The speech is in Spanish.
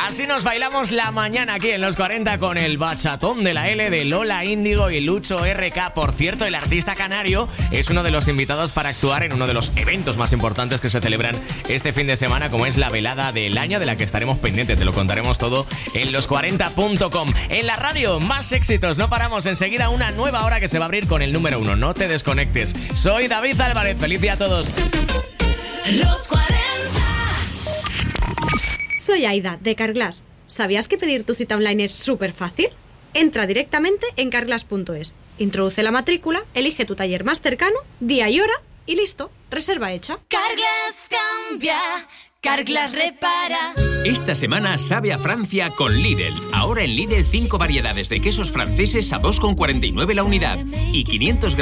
Así nos bailamos la mañana aquí en Los 40 con el bachatón de la L de Lola Índigo y Lucho RK. Por cierto, el artista canario es uno de los invitados para actuar en uno de los eventos más importantes que se celebran este fin de semana, como es la velada del año, de la que estaremos pendientes. Te lo contaremos todo en los40.com. En la radio, más éxitos, no paramos. Enseguida una nueva hora que se va a abrir con el número 1. No te desconectes. Soy David Álvarez. Feliz día a todos. Los 40. Soy Aida, de Carglass. ¿Sabías que pedir tu cita online es súper fácil? Entra directamente en carglass.es, introduce la matrícula, elige tu taller más cercano, día y hora y listo, reserva hecha. Carglass cambia, Carglass repara. Esta semana sabe a Francia con Lidl. Ahora en Lidl 5 variedades de quesos franceses a 2,49 la unidad y 500 gramos